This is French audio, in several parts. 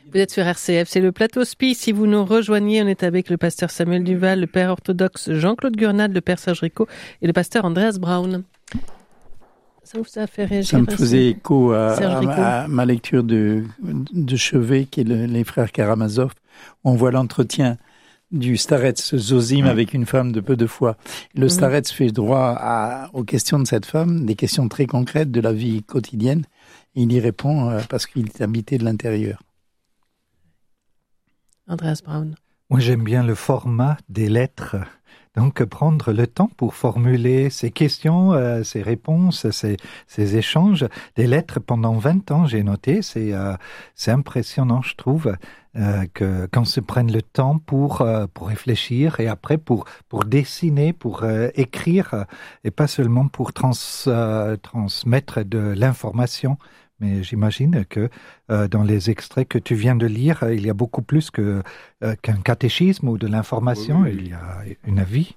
Vous êtes sur RCF, c'est le plateau SPI. Si vous nous rejoignez, on est avec le pasteur Samuel Duval, le père orthodoxe Jean-Claude Gurnade, le père Serge Rico et le pasteur Andreas Braun. Ça vous a fait réagir? Ça me faisait écho à ma lecture de chevet, qui est les frères Karamazov. On voit l'entretien du Starets Zozim avec une femme de peu de foi. Le Starets fait droit aux questions de cette femme, des questions très concrètes de la vie quotidienne. Et il y répond parce qu'il est habité de l'intérieur. Andreas Braun. Moi, j'aime bien le format des lettres. Donc, prendre le temps pour formuler ces questions, ces réponses, ces échanges. Des lettres pendant 20 ans, j'ai noté. C'est impressionnant, je trouve, qu'on se prenne le temps pour réfléchir et après pour dessiner, pour écrire, et pas seulement pour transmettre de l'information. Mais j'imagine que dans les extraits que tu viens de lire, il y a beaucoup plus qu'un catéchisme ou de l'information, il y a une avis.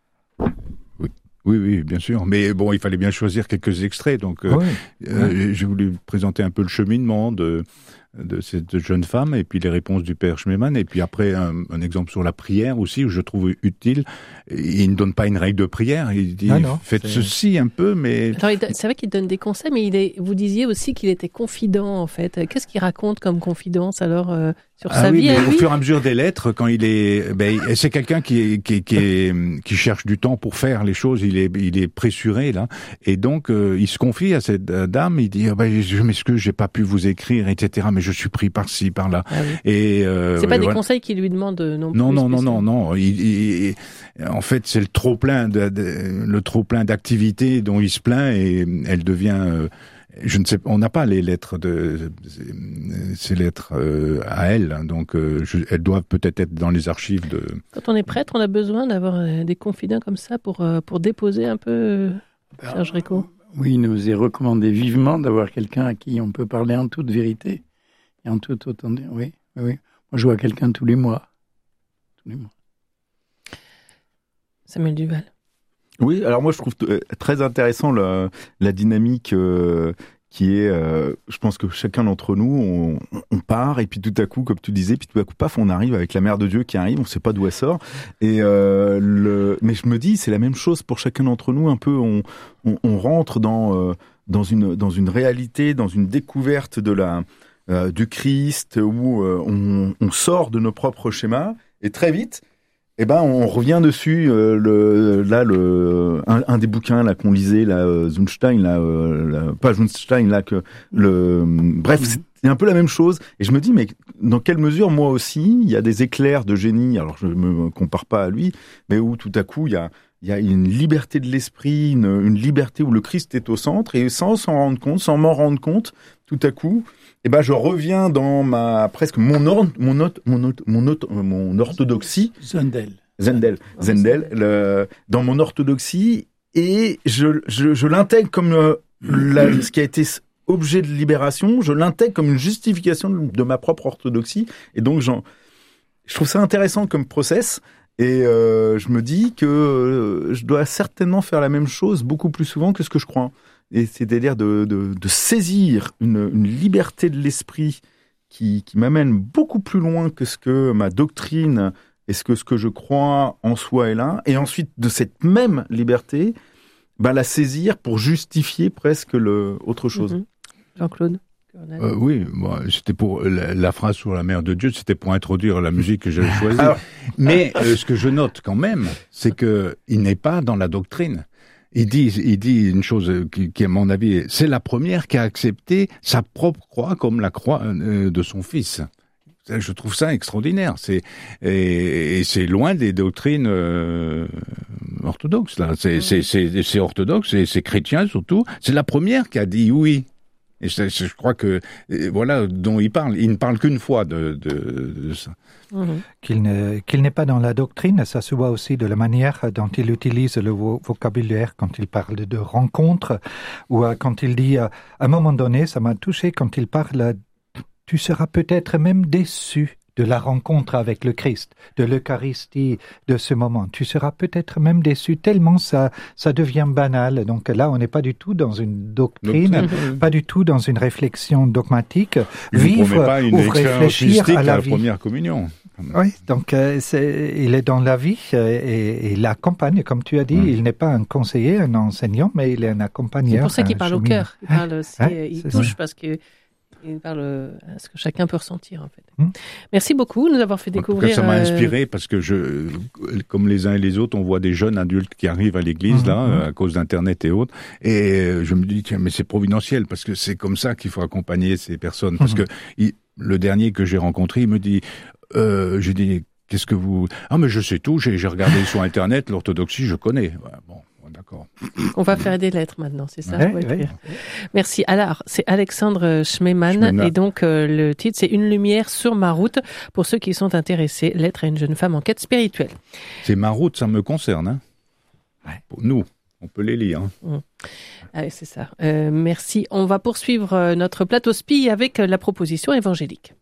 Oui, bien sûr. Mais bon, il fallait bien choisir quelques extraits. Donc, j'ai voulu présenter un peu le cheminement de cette jeune femme, et puis les réponses du père Schmemann, et puis après un exemple sur la prière aussi, où je trouve utile. Il ne donne pas une règle de prière, il dit faites ceci un peu, mais... Alors, c'est vrai qu'il donne des conseils, mais vous disiez aussi qu'il était confident, en fait. Qu'est-ce qu'il raconte comme confidence, alors, sur sa vie à lui? Au fur et à mesure des lettres, quand il est... c'est quelqu'un qui cherche du temps pour faire les choses, il est pressuré, là, et donc il se confie à cette dame, il dit je m'excuse, j'ai pas pu vous écrire, etc., mais je suis pris par-ci, par-là. Ah oui. Et c'est pas des conseils qu'il lui demande non plus. Non. En fait, c'est le trop plein d'activités dont il se plaint, et elle devient. Je ne sais, on n'a pas les lettres ces lettres à elle, hein, donc elles doivent peut-être être dans les archives de. Quand on est prêtre, on a besoin d'avoir des confidents comme ça pour déposer un peu. Serge Rico. Oui, il nous est recommandé vivement d'avoir quelqu'un à qui on peut parler en toute vérité. Et en tout autant dire, oui. Moi, je vois quelqu'un tous les mois. Samuel Duval. Oui, alors moi, je trouve très intéressant la dynamique qui est, je pense que chacun d'entre nous, on part, et puis tout à coup, comme tu disais, puis tout à coup, paf, on arrive avec la Mère de Dieu qui arrive, on ne sait pas d'où elle sort. Mais je me dis, c'est la même chose pour chacun d'entre nous, un peu, on rentre dans une réalité, dans une découverte du Christ, où on sort de nos propres schémas, et très vite, on revient dessus. Un des bouquins là qu'on lisait, Zunstein, pas Zunstein, bref, c'est un peu la même chose. Et je me dis, mais dans quelle mesure, moi aussi, il y a des éclairs de génie. Alors je me compare pas à lui, mais où tout à coup il y a une liberté de l'esprit, une liberté où le Christ est au centre, et sans m'en rendre compte, tout à coup, je reviens dans mon orthodoxie. Zendel, dans mon orthodoxie, et je l'intègre comme ce qui a été objet de libération, je l'intègre comme une justification de ma propre orthodoxie, et donc je trouve ça intéressant comme process. Et je me dis que je dois certainement faire la même chose beaucoup plus souvent que ce que je crois. Et c'est-à-dire de saisir une liberté de l'esprit qui m'amène beaucoup plus loin que ce que ma doctrine et ce que je crois en soi est là. Et ensuite, de cette même liberté, la saisir pour justifier presque autre chose. Jean-Claude. Oui, c'était pour la phrase sur la Mère de Dieu, c'était pour introduire la musique que j'avais choisie. Mais ce que je note quand même, c'est que il n'est pas dans la doctrine. Il dit une chose qui à mon avis, c'est la première qui a accepté sa propre croix comme la croix de son fils. Je trouve ça extraordinaire. Et c'est loin des doctrines orthodoxes là. C'est orthodoxe, c'est chrétien surtout. C'est la première qui a dit oui. Et je crois que voilà dont il parle. Il ne parle qu'une fois de ça. Qu'il n'est pas dans la doctrine, ça se voit aussi de la manière dont il utilise le vocabulaire quand il parle de rencontre, ou quand il dit, à un moment donné, ça m'a touché quand il parle, tu seras peut-être même déçu de la rencontre avec le Christ, de l'Eucharistie, de ce moment. Tu seras peut-être même déçu tellement ça devient banal. Donc là, on n'est pas du tout dans une doctrine, pas du tout dans une réflexion dogmatique. Vivre pas une ou réfléchir à la vie. Première communion. Oui, donc il est dans la vie et il accompagne, comme tu as dit, il n'est pas un conseiller, un enseignant, mais il est un accompagneur. C'est pour ça qu'il parle au cœur, il parle aussi, il touche ça. parce que il parle à ce que chacun peut ressentir en fait. Merci beaucoup de nous avoir fait découvrir. Ça m'a inspiré parce que comme les uns et les autres, on voit des jeunes adultes qui arrivent à l'église à cause d'Internet et autres, et je me dis tiens, mais c'est providentiel parce que c'est comme ça qu'il faut accompagner ces personnes. Parce que le dernier que j'ai rencontré, il me dit j'ai dit, qu'est-ce que vous... Ah, mais je sais tout, j'ai regardé sur Internet, l'orthodoxie, je connais. Bon, d'accord. On va faire des lettres maintenant, c'est ça? Oui. Merci. Alors, c'est Alexandre Schmemann, et donc le titre, c'est « Une lumière sur ma route » pour ceux qui sont intéressés. Lettre à une jeune femme en quête spirituelle. C'est ma route, ça me concerne. Hein. Pour nous, on peut les lire. Hein. Ah, c'est ça. Merci. On va poursuivre notre plateau spi avec la proposition évangélique.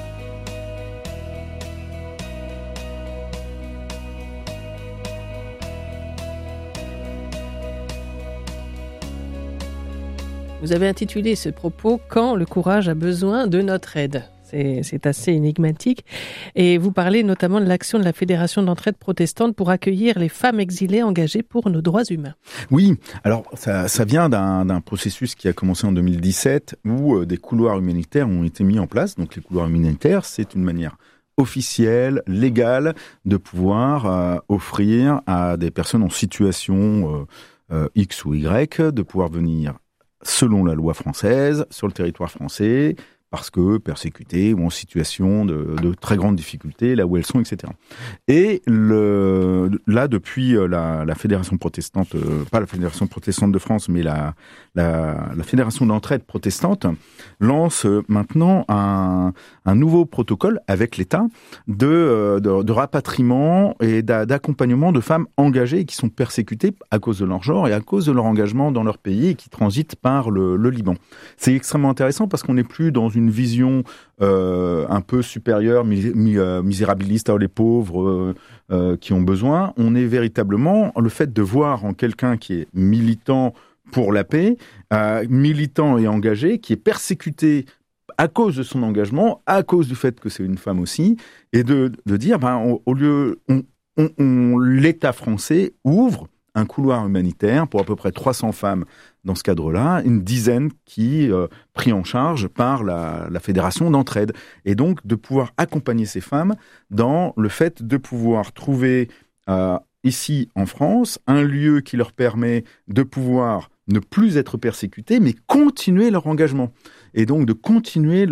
Vous avez intitulé ce propos « Quand le courage a besoin de notre aide ». C'est assez énigmatique. Et vous parlez notamment de l'action de la Fédération d'entraide protestante pour accueillir les femmes exilées engagées pour nos droits humains. Oui, alors ça vient d'un processus qui a commencé en 2017 où des couloirs humanitaires ont été mis en place. Donc les couloirs humanitaires, c'est une manière officielle, légale, de pouvoir offrir à des personnes en situation X ou Y de pouvoir venir selon la loi française, sur le territoire français, parce que persécutées ou en situation de très grande difficulté, là où elles sont, etc. Et là, depuis la Fédération protestante, pas la Fédération protestante de France, mais la Fédération d'entraide protestante lance maintenant un nouveau protocole avec l'État de rapatriement et d'accompagnement de femmes engagées qui sont persécutées à cause de leur genre et à cause de leur engagement dans leur pays et qui transitent par le Liban. C'est extrêmement intéressant parce qu'on n'est plus dans une vision un peu supérieure, misérabiliste, les pauvres qui ont besoin. On est véritablement le fait de voir en quelqu'un qui est militant pour la paix, militant et engagé, qui est persécuté à cause de son engagement, à cause du fait que c'est une femme aussi, et de dire, au lieu, l'État français ouvre un couloir humanitaire pour à peu près 300 femmes dans ce cadre-là, une dizaine qui pris en charge par la Fédération d'entraide. Et donc, de pouvoir accompagner ces femmes dans le fait de pouvoir trouver ici en France un lieu qui leur permet de pouvoir ne plus être persécutés, mais continuer leur engagement. Et donc, de continuer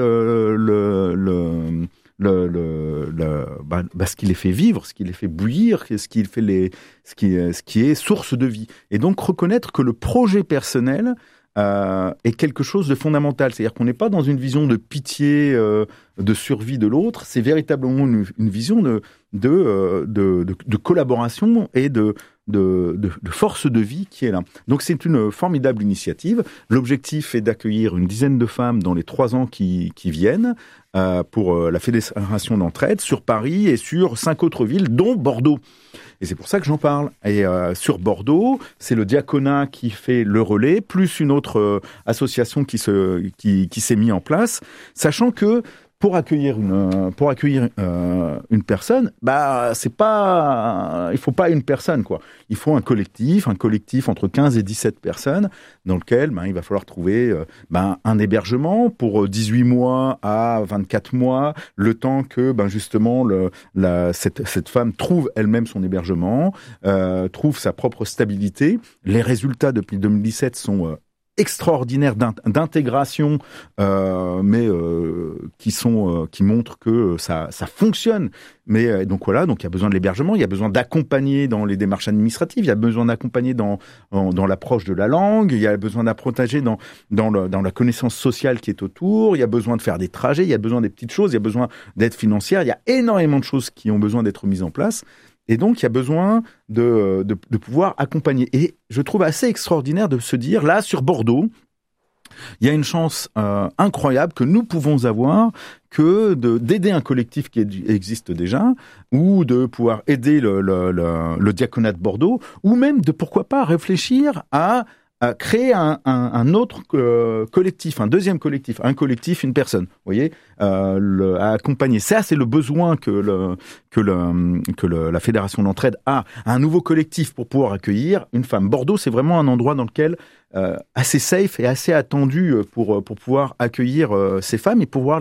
ce qui les fait vivre, ce qui les fait bouillir, ce qui est source de vie. Et donc reconnaître que le projet personnel est quelque chose de fondamental. C'est-à-dire qu'on n'est pas dans une vision de pitié, de survie de l'autre. C'est véritablement une vision de collaboration et de force de vie qui est là. Donc c'est une formidable initiative. L'objectif est d'accueillir une dizaine de femmes dans les 3 ans qui viennent pour la Fédération d'entraide sur Paris et sur 5 autres villes, dont Bordeaux. Et c'est pour ça que j'en parle. Et sur Bordeaux, c'est le diaconat qui fait le relais, plus une autre association qui s'est mise en place, sachant que pour accueillir une personne, il faut pas une personne, quoi. Il faut un collectif entre 15 et 17 personnes dans lequel il va falloir trouver un hébergement pour 18 mois à 24 mois, le temps que justement cette femme trouve elle-même son hébergement, trouve sa propre stabilité. Les résultats depuis 2017 sont extraordinaires d'intégration, mais qui montrent que ça fonctionne. Mais donc voilà, donc il y a besoin de l'hébergement, il y a besoin d'accompagner dans les démarches administratives, il y a besoin d'accompagner dans l'approche de la langue, il y a besoin d'approcher dans la connaissance sociale qui est autour, il y a besoin de faire des trajets, il y a besoin des petites choses, il y a besoin d'aide financière, il y a énormément de choses qui ont besoin d'être mises en place. Et donc, il y a besoin de pouvoir accompagner. Et je trouve assez extraordinaire de se dire, là, sur Bordeaux, il y a une chance incroyable que nous pouvons avoir que d'aider un collectif qui existe déjà, ou de pouvoir aider le diaconat de Bordeaux, ou même de, pourquoi pas, réfléchir à créer un autre collectif, un deuxième collectif, un collectif, une personne, vous voyez, à accompagner. Ça, c'est le besoin que la Fédération d'entraide a, un nouveau collectif pour pouvoir accueillir une femme. Bordeaux, c'est vraiment un endroit dans lequel assez safe et assez attendu pour pouvoir accueillir ces femmes et pouvoir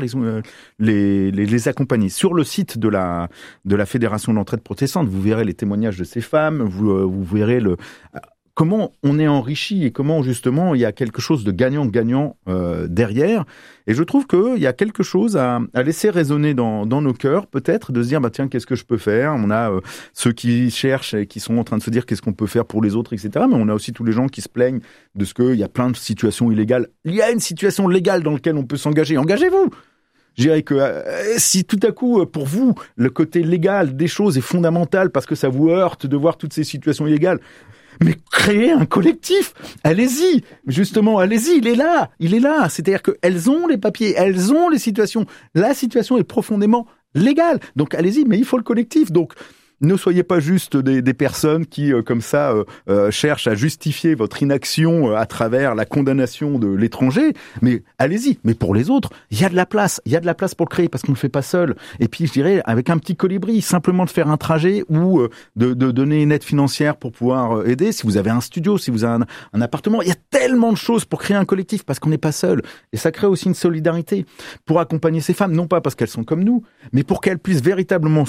les accompagner. Sur le site de la Fédération d'entraide protestante, vous verrez les témoignages de ces femmes, vous verrez comment on est enrichi et comment justement il y a quelque chose de gagnant-gagnant derrière. Et je trouve qu'il y a quelque chose à laisser résonner dans nos cœurs, peut-être, de se dire, tiens, qu'est-ce que je peux faire ? On a ceux qui cherchent et qui sont en train de se dire qu'est-ce qu'on peut faire pour les autres, etc. Mais on a aussi tous les gens qui se plaignent de ce qu'il y a plein de situations illégales. Il y a une situation légale dans laquelle on peut s'engager. Engagez-vous ! Je dirais que si tout à coup, pour vous, le côté légal des choses est fondamental parce que ça vous heurte de voir toutes ces situations illégales, mais créez un collectif, allez-y, justement, allez-y, il est là, c'est-à-dire qu'elles ont les papiers, elles ont les situations, la situation est profondément légale, donc allez-y, mais il faut le collectif, donc ne soyez pas juste des personnes qui, comme ça, cherchent à justifier votre inaction à travers la condamnation de l'étranger, mais allez-y. Mais pour les autres, il y a de la place pour le créer, parce qu'on ne le fait pas seul. Et puis, je dirais, avec un petit colibri, simplement de faire un trajet ou de donner une aide financière pour pouvoir aider. Si vous avez un studio, si vous avez un appartement, il y a tellement de choses pour créer un collectif, parce qu'on n'est pas seul. Et ça crée aussi une solidarité pour accompagner ces femmes, non pas parce qu'elles sont comme nous, mais pour qu'elles puissent véritablement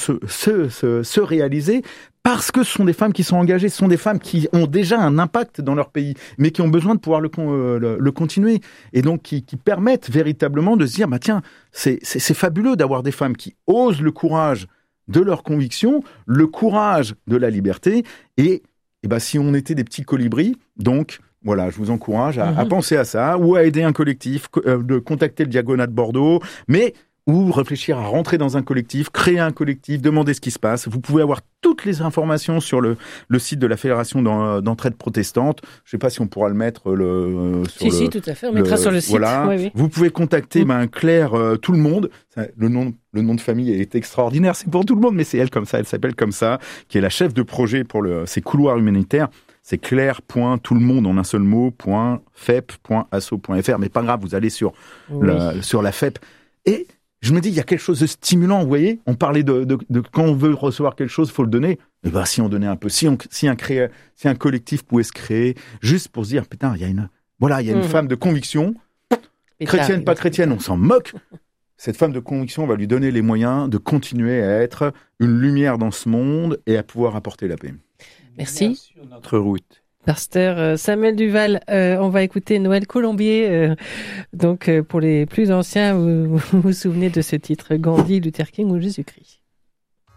se réaliser, parce que ce sont des femmes qui sont engagées, ce sont des femmes qui ont déjà un impact dans leur pays, mais qui ont besoin de pouvoir le continuer, et donc qui permettent véritablement de se dire, tiens, c'est fabuleux d'avoir des femmes qui osent le courage de leurs convictions, le courage de la liberté, et si on était des petits colibris, donc voilà, je vous encourage à penser à ça, ou à aider un collectif, de contacter le diaconat de Bordeaux, ou réfléchir à rentrer dans un collectif, créer un collectif, demander ce qui se passe. Vous pouvez avoir toutes les informations sur le site de la Fédération d'entraide protestante. Je ne sais pas si on pourra le mettre Si, tout à fait, on mettra sur le site. Voilà. Oui. Vous pouvez contacter Claire tout le monde. Le nom de famille est extraordinaire, c'est pour tout le monde, mais c'est elle comme ça, elle s'appelle comme ça, qui est la chef de projet pour ces couloirs humanitaires. C'est claire.toutlemonde en un seul mot, .fep.asso.fr. Mais pas grave, vous allez sur la FEP. Et je me dis, il y a quelque chose de stimulant, vous voyez. On parlait de quand on veut recevoir quelque chose, il faut le donner. Et si on donnait un peu, si un collectif pouvait se créer, juste pour se dire, putain, il y a une femme de conviction, chrétienne, pas chrétienne, on s'en moque. Cette femme de conviction va lui donner les moyens de continuer à être une lumière dans ce monde et à pouvoir apporter la paix. Merci. Sur notre route. Pasteur Samuel Duval, on va écouter Noël Colombier. Donc, pour les plus anciens, vous vous souvenez de ce titre, Gandhi, Luther King ou Jésus-Christ?